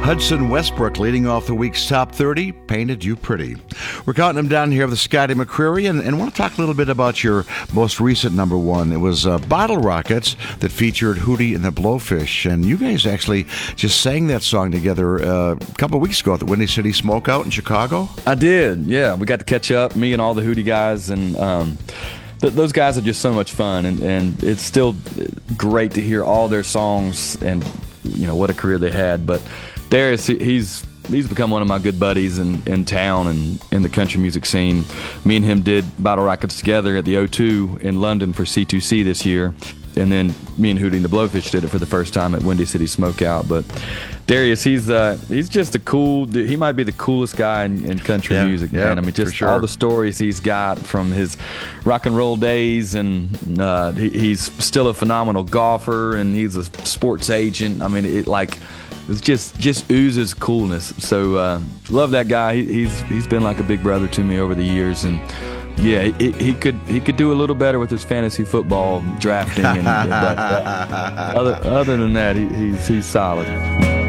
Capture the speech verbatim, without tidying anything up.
Hudson Westbrook leading off the week's top thirty, Painted You Pretty. We're counting them down here with Scotty McCreery, and, and want to talk a little bit about your most recent number one. It was uh, Bottle Rockets that featured Hootie and the Blowfish, and you guys actually just sang that song together uh, a couple of weeks ago at the Windy City Smokeout in Chicago. I did, yeah. We got to catch up, me and all the Hootie guys, and um, th- those guys are just so much fun, and, and it's still great to hear all their songs, and you know what a career they had. But Darius, he's he's become one of my good buddies in, in town and in the country music scene. Me and him did Bottle Rockets together at the O two in London for C two C this year. And then me and Hootie and the Blowfish did it for the first time at Windy City Smokeout. But Darius, he's uh, he's just a cool dude. He might be the coolest guy in, in country yeah, music, yeah, man. I mean, just sure. all the stories he's got from his rock and roll days, and uh, he, he's still a phenomenal golfer, and he's a sports agent. I mean, it like it's just just oozes coolness. So uh, love that guy. He, he's he's been like a big brother to me over the years, and yeah, he, he could he could do a little better with his fantasy football drafting, and but, uh, other other than that, he, he's he's solid.